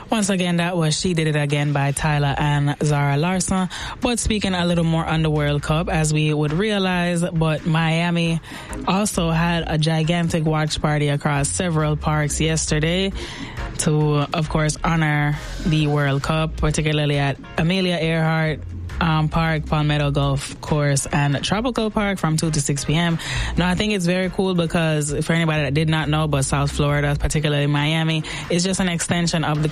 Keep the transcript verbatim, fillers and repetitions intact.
Once again, that was She Did It Again by Tyler and Zara Larsson. But speaking a little more on the World Cup, as we would realize, but Miami also had a gigantic watch party across several parks yesterday to, of course, honor the World Cup, particularly at Amelia Earhart Um, Park, Palmetto Golf Course, and Tropical Park from two to six p.m. Now, I think it's very cool because for anybody that did not know, but South Florida, particularly Miami, is just an extension of the